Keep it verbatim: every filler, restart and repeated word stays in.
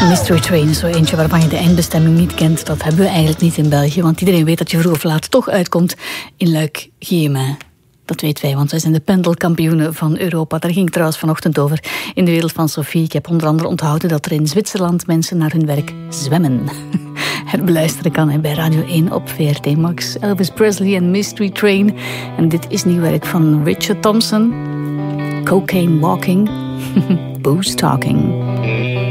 Mystery Train is zo eentje waarvan je de eindbestemming niet kent. Dat hebben we eigenlijk niet in België, want iedereen weet dat je vroeg of laat toch uitkomt in Luik-Giemen. Dat weten wij, want wij zijn de pendelkampioenen van Europa. Daar ging het trouwens vanochtend over in de wereld van Sophie. Ik heb onder andere onthouden dat er in Zwitserland mensen naar hun werk zwemmen. Het beluisteren kan hij bij Radio één op V R T Max. Elvis Presley en Mystery Train. En dit is nieuw werk van Richard Thompson. Cocaine Walking, Booze Talking.